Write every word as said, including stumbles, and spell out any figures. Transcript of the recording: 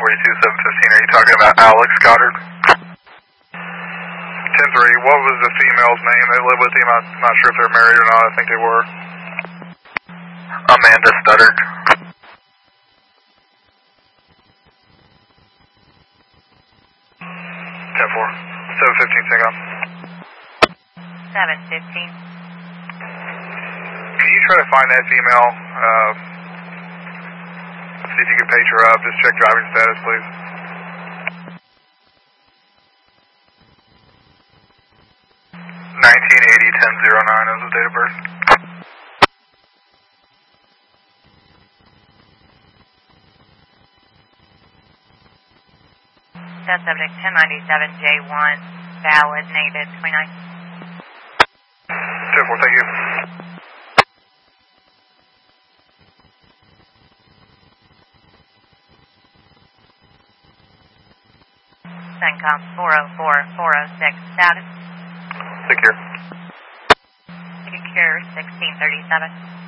forty-two seven fifteen. Are you talking about Alex Goddard? ten three, what was the female's name that lived with him? I'm not sure if they're married or not. I think they were. Amanda Studdard. ten four. seven fifteen, take off. seven fifteen. Can you try to find that female? Uh, see if you can page her up. Just check driving status, please. nineteen eighty ten oh nine is the date of birth. Test subject ten ninety-seven J one, valid, native twenty-nine. ten four, thank you. CENTCOM four oh four four oh six, status. Secure. Secure sixteen thirty-seven.